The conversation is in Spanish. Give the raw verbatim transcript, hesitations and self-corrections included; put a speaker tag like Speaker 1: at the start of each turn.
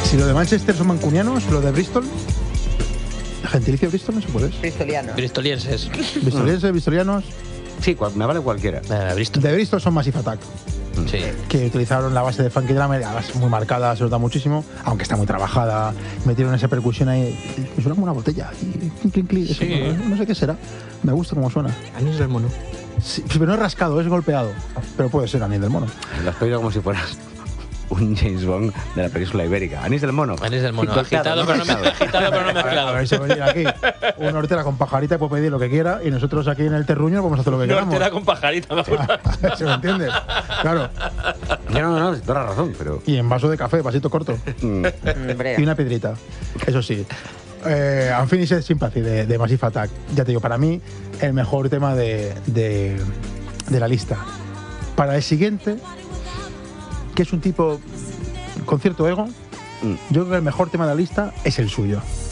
Speaker 1: Si lo de Manchester son mancunianos, lo de Bristol. Gentilicio Bristol, no sé cuál es.
Speaker 2: Bristoliano.
Speaker 3: Bristolienses.
Speaker 1: Bristolienses, bristolianos.
Speaker 4: Sí, me vale cualquiera.
Speaker 3: Eh, Bristol.
Speaker 1: De Bristol son Massive Attack.
Speaker 3: Sí.
Speaker 1: Que utilizaron la base de Funky Drum, la base muy marcada, se nota muchísimo, aunque está muy trabajada. Metieron esa percusión ahí, me suena como una botella. Y, clink, clink, clink, eso,
Speaker 3: Sí.
Speaker 1: no, no sé qué será, me gusta cómo suena.
Speaker 5: Anís del mono.
Speaker 1: Sí, pero no es rascado, es golpeado. Pero puede ser anís del mono.
Speaker 4: Lo has pedido como si fueras un James Bond de la península ibérica. Anís del mono.
Speaker 3: Anís del mono.
Speaker 4: Sí, golpeado,
Speaker 3: agitado, pero no, me- agitado, pero no
Speaker 1: A ver,
Speaker 3: mezclado.
Speaker 1: a ver si venir aquí un hortera con pajarita puede pedir lo que quiera y nosotros aquí en el terruño vamos a hacer lo que
Speaker 3: No,
Speaker 1: queramos.
Speaker 3: te da con pajarita, me gusta.
Speaker 1: ¿Se me entiende? Claro.
Speaker 4: No, no, no, toda la razón, pero...
Speaker 1: Y en vaso de café, vasito corto.
Speaker 4: Mm.
Speaker 2: Hombre.
Speaker 1: Y una piedrita. Eso sí. Eh, Unfinished Sympathy de, de Massive Attack. Ya te digo, para mí, el mejor tema de, de, de la lista. Para el siguiente, que es un tipo con cierto ego,
Speaker 4: Mm.
Speaker 1: yo creo que el mejor tema de la lista es el suyo.